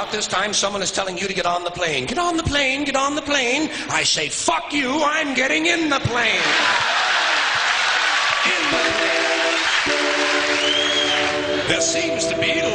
about this time someone is telling you to get on the plane. Get on the plane, get on the plane. I say, fuck you, I'm getting in the plane. In the plane. There seems to be